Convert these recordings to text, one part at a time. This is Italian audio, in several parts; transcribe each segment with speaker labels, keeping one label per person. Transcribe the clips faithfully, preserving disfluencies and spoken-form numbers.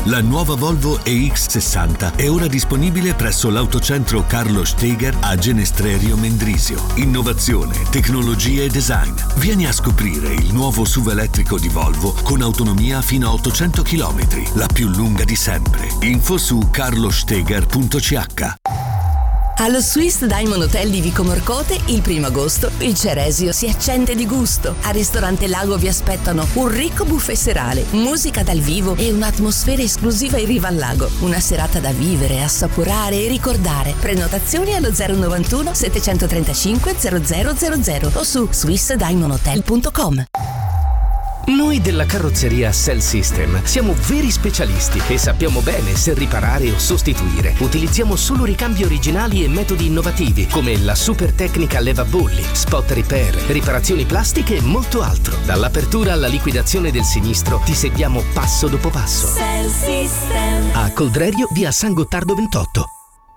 Speaker 1: La nuova Volvo E X sessanta è ora disponibile presso l'autocentro Carlo Steger a Genestrerio Mendrisio. Innovazione, tecnologia e design. Vieni a scoprire il nuovo S U V elettrico di Volvo con autonomia fino a ottocento chilometri, la più lunga di sempre. Info su carlosteger punto c h.
Speaker 2: Allo Swiss Diamond Hotel di Vico Morcote, il primo agosto, il Ceresio si accende di gusto. Al ristorante Lago vi aspettano un ricco buffet serale, musica dal vivo e un'atmosfera esclusiva in riva al lago. Una serata da vivere, assaporare e ricordare. Prenotazioni allo zero novantuno settecentotrentacinque zero zero zero zero o su swiss diamond hotel punto com.
Speaker 3: Noi della carrozzeria Cell System siamo veri specialisti e sappiamo bene se riparare o sostituire. Utilizziamo solo ricambi originali e metodi innovativi come la super tecnica levabolli, spot repair, riparazioni plastiche e molto altro. Dall'apertura alla liquidazione del sinistro ti seguiamo passo dopo passo.
Speaker 4: Cell System.
Speaker 3: A Coldrerio, via San Gottardo ventotto.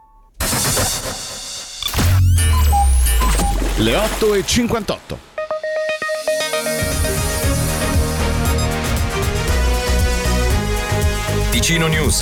Speaker 5: Le otto e cinquantotto.
Speaker 6: Ticino News.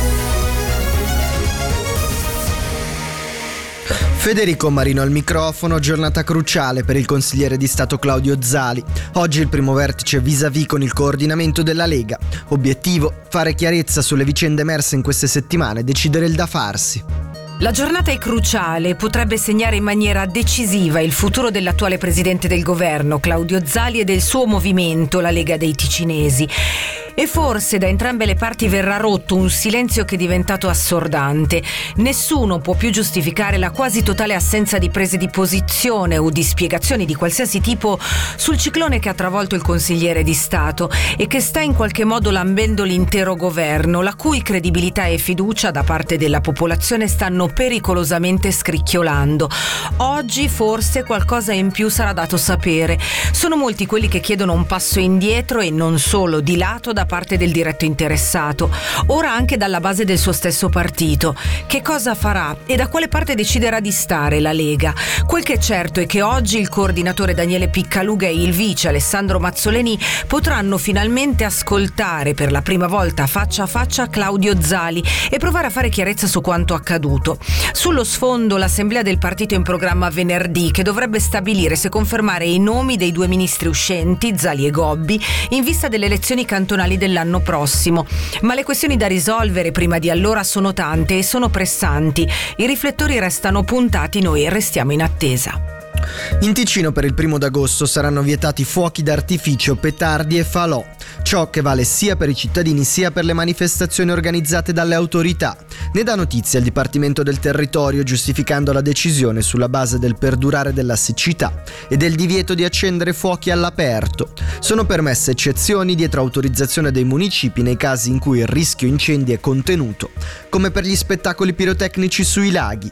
Speaker 7: Federico Marino al microfono, giornata cruciale per il consigliere di Stato Claudio Zali. Oggi il primo vertice vis-à-vis con il coordinamento della Lega. Obiettivo: fare chiarezza sulle vicende emerse in queste settimane e decidere il da farsi.
Speaker 8: La giornata è cruciale e potrebbe segnare in maniera decisiva il futuro dell'attuale presidente del governo, Claudio Zali, e del suo movimento, la Lega dei Ticinesi. E forse da entrambe le parti verrà rotto un silenzio che è diventato assordante. Nessuno può più giustificare la quasi totale assenza di prese di posizione o di spiegazioni di qualsiasi tipo sul ciclone che ha travolto il consigliere di Stato e che sta in qualche modo lambendo l'intero governo, la cui credibilità e fiducia da parte della popolazione stanno pericolosamente scricchiolando. Oggi forse qualcosa in più sarà dato sapere. Sono molti quelli che chiedono un passo indietro e non solo di lato da parte del diretto interessato, ora anche dalla base del suo stesso partito. Che cosa farà e da quale parte deciderà di stare la Lega? Quel che è certo è che oggi il coordinatore Daniele Piccaluga e il vice Alessandro Mazzoleni potranno finalmente ascoltare per la prima volta faccia a faccia Claudio Zali e provare a fare chiarezza su quanto accaduto. Sullo sfondo l'assemblea del partito in programma venerdì, che dovrebbe stabilire se confermare i nomi dei due ministri uscenti, Zali e Gobbi, in vista delle elezioni cantonali dell'anno prossimo. Ma le questioni da risolvere prima di allora sono tante e sono pressanti. I riflettori restano puntati, noi restiamo in attesa.
Speaker 7: In Ticino per il primo d'agosto saranno vietati fuochi d'artificio, petardi e falò. Ciò che vale sia per i cittadini sia per le manifestazioni organizzate dalle autorità. Ne dà notizia il Dipartimento del Territorio, giustificando la decisione sulla base del perdurare della siccità e del divieto di accendere fuochi all'aperto. Sono permesse eccezioni dietro autorizzazione dei municipi nei casi in cui il rischio incendi è contenuto, come per gli spettacoli pirotecnici sui laghi.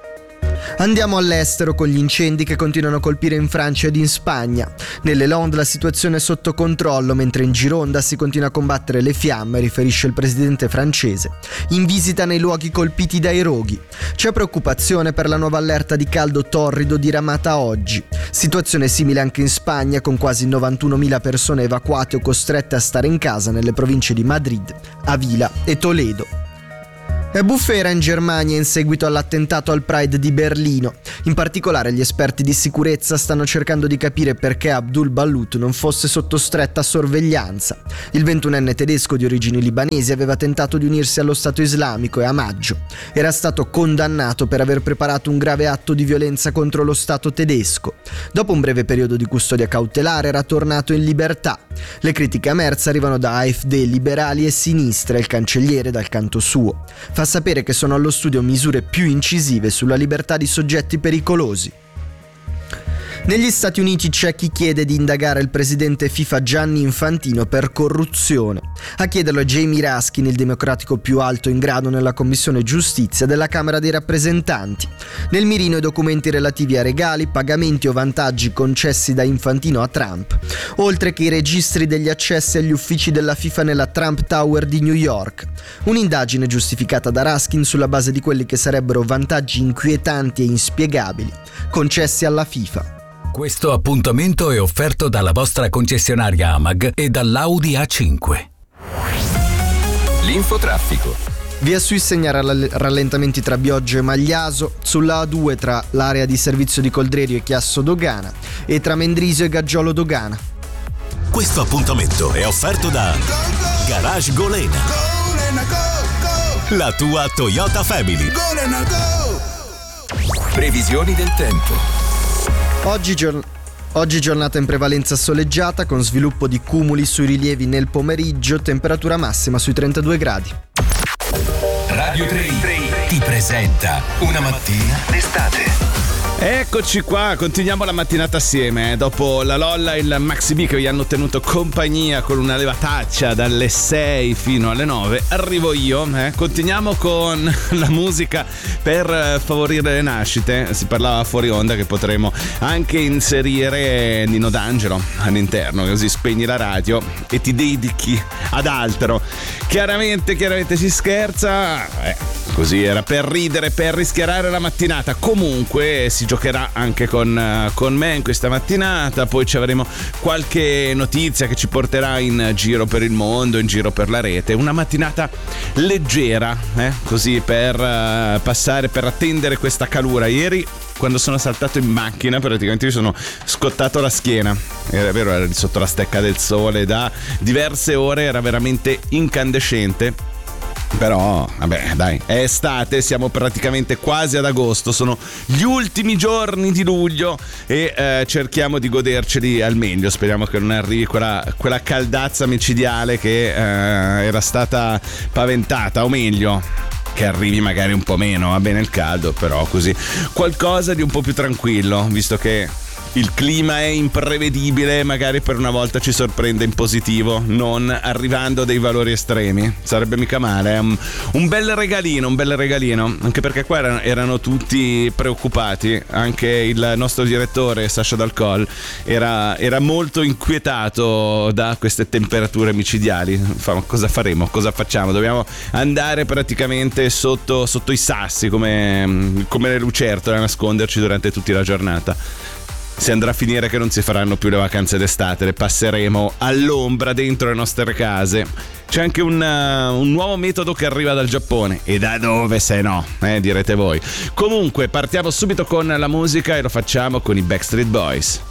Speaker 7: Andiamo all'estero con gli incendi che continuano a colpire in Francia ed in Spagna. Nelle Landes la situazione è sotto controllo, mentre in Gironda si continua a combattere le fiamme, riferisce il presidente francese, in visita nei luoghi colpiti dai roghi. C'è preoccupazione per la nuova allerta di caldo torrido diramata oggi. Situazione simile anche in Spagna, con quasi novantunomila persone evacuate o costrette a stare in casa nelle province di Madrid, Avila e Toledo. È bufera in Germania in seguito all'attentato al Pride di Berlino. In particolare gli esperti di sicurezza stanno cercando di capire perché Abdul Balut non fosse sotto stretta sorveglianza. Il ventunenne tedesco di origini libanesi aveva tentato di unirsi allo Stato islamico e a maggio era stato condannato per aver preparato un grave atto di violenza contro lo Stato tedesco. Dopo un breve periodo di custodia cautelare era tornato in libertà. Le critiche a Merz arrivano da A F D, liberali e sinistra, il cancelliere dal canto suo fa sapere che sono allo studio misure più incisive sulla libertà di soggetti pericolosi. Negli Stati Uniti c'è chi chiede di indagare il presidente FIFA Gianni Infantino per corruzione. A chiederlo è Jamie Raskin, il democratico più alto in grado nella Commissione Giustizia della Camera dei Rappresentanti. Nel mirino i documenti relativi a regali, pagamenti o vantaggi concessi da Infantino a Trump, oltre che i registri degli accessi agli uffici della FIFA nella Trump Tower di New York. Un'indagine giustificata da Raskin sulla base di quelli che sarebbero vantaggi inquietanti e inspiegabili concessi alla FIFA.
Speaker 1: Questo appuntamento è offerto dalla vostra concessionaria Amag e dall'Audi A cinque.
Speaker 4: L'infotraffico.
Speaker 7: Via Sui segnala rallentamenti tra Bioggio e Magliaso, sulla A due tra l'area di servizio di Coldrerio e Chiasso Dogana e tra Mendrisio e Gaggiolo Dogana.
Speaker 1: Questo appuntamento è offerto da Garage Golena, la tua Toyota Family.
Speaker 4: Previsioni del tempo.
Speaker 7: Oggi giorn- Oggi giornata in prevalenza soleggiata con sviluppo di cumuli sui rilievi nel pomeriggio, temperatura massima sui trentadue gradi.
Speaker 4: Radio tre ti presenta Una mattina d'estate.
Speaker 5: Eccoci qua, continuiamo la mattinata assieme. Eh. Dopo la Lolla e il Maxi B che vi hanno tenuto compagnia con una levataccia dalle sei fino alle nove, arrivo io. Eh. Continuiamo con la musica per favorire le nascite. Si parlava fuori onda che potremo anche inserire Nino D'Angelo all'interno, così spegni la radio e ti dedichi ad altro. Chiaramente, chiaramente si scherza. Eh, così era per ridere, per rischiarare la mattinata. Comunque si giocherà anche con, con me in questa mattinata. Poi ci avremo qualche notizia che ci porterà in giro per il mondo, in giro per la rete. Una mattinata leggera, eh? Così per uh, passare, per attendere questa calura. Ieri quando sono saltato in macchina praticamente mi sono scottato la schiena. Era vero, era sotto la stecca del sole da diverse ore, era veramente incandescente. Però, vabbè, dai, è estate, siamo praticamente quasi ad agosto, sono gli ultimi giorni di luglio e eh, cerchiamo di goderceli al meglio. Speriamo che non arrivi quella, quella caldazza micidiale che eh, era stata paventata, o meglio, che arrivi magari un po' meno, va bene il caldo, però così qualcosa di un po' più tranquillo, visto che il clima è imprevedibile, magari per una volta ci sorprende in positivo, non arrivando a dei valori estremi. Sarebbe mica male, un, un bel regalino, un bel regalino, anche perché qua erano, erano tutti preoccupati. Anche il nostro direttore Sasha Dalcol era, era molto inquietato da queste temperature micidiali. Fa, cosa faremo? Cosa facciamo? Dobbiamo andare praticamente sotto, sotto i sassi come, come le lucertole a nasconderci durante tutta la giornata. Si andrà a finire che non si faranno più le vacanze d'estate, le passeremo all'ombra dentro le nostre case. C'è anche un, uh, un nuovo metodo che arriva dal Giappone. E da dove se no, eh, direte voi. Comunque partiamo subito con la musica e lo facciamo con i Backstreet Boys.